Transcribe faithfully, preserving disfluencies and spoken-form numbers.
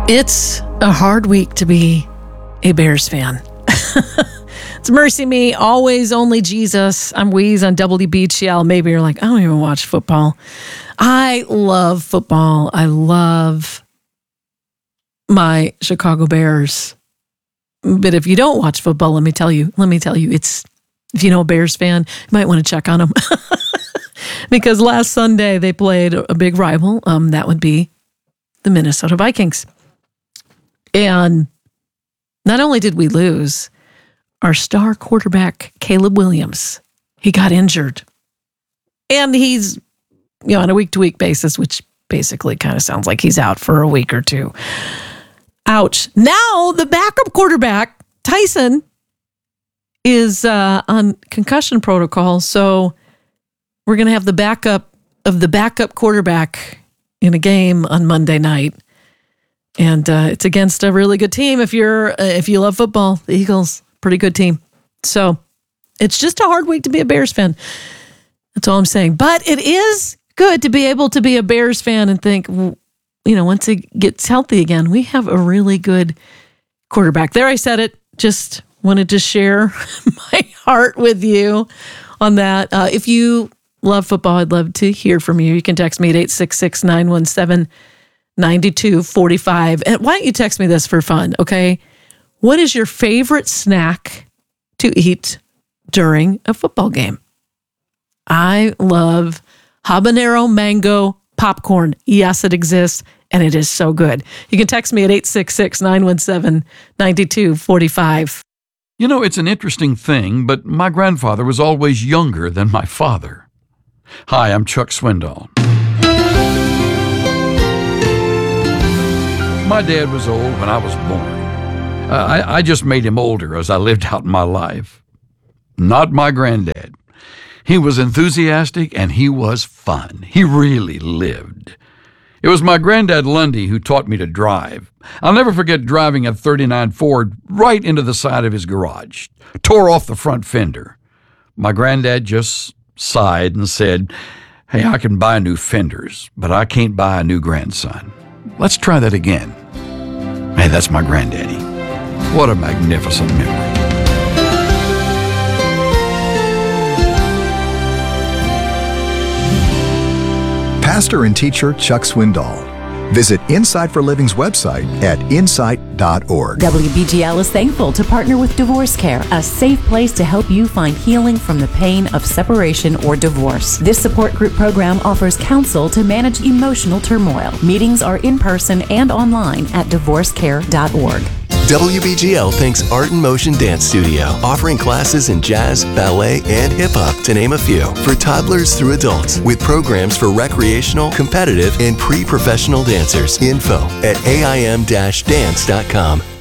It's a hard week to be a Bears fan. It's Mercy Me, always only Jesus. I'm Weeze on W B G L. Maybe you're like, I don't even watch football. I love football. I love my Chicago Bears. But if you don't watch football, let me tell you, let me tell you, it's, if you know a Bears fan, you might want to check on them. Because last Sunday they played a big rival. Um, that would be the Minnesota Vikings. And not only did we lose, our star quarterback, Caleb Williams, he got injured. And he's, you know, on a week-to-week basis, which basically kind of sounds like he's out for a week or two. Ouch. Now the backup quarterback, Tyson, is uh, on concussion protocol. So we're going to have the backup of the backup quarterback in a game on Monday night. And uh, it's against a really good team. If you're, uh, if you love football, the Eagles, pretty good team. So it's just a hard week to be a Bears fan. That's all I'm saying. But it is good to be able to be a Bears fan and think, you know, once it gets healthy again, we have a really good quarterback. There, I said it. Just wanted to share my heart with you on that. Uh, if you love football, I'd love to hear from you. You can text me at eight six six, nine one seven, nine two four five. And why don't you text me this for fun, okay? What is your favorite snack to eat during a football game? I love habanero mango popcorn. Yes, it exists, and it is so good. You can text me at eight six six, nine one seven, nine two four five. You know, it's an interesting thing, but my grandfather was always younger than my father. Hi, I'm Chuck Swindoll. My dad was old when I was born. Uh, I, I just made him older as I lived out my life. Not my granddad. He was enthusiastic and he was fun. He really lived. It was my granddad Lundy who taught me to drive. I'll never forget driving a thirty-nine Ford right into the side of his garage. Tore off the front fender. My granddad just sighed and said, "Hey, I can buy new fenders, but I can't buy a new grandson. Let's try that again." Hey, that's my granddaddy. What a magnificent memory. Pastor and teacher Chuck Swindoll. Visit Insight for Living's website at insight dot org. W B G L is thankful to partner with Divorce Care, a safe place to help you find healing from the pain of separation or divorce. This support group program offers counsel to manage emotional turmoil. Meetings are in person and online at divorce care dot org. W B G L thanks Art in Motion Dance Studio, offering classes in jazz, ballet, and hip-hop, to name a few, for toddlers through adults, with programs for recreational, competitive, and pre-professional dancers. Info at A I M dash dance dot com.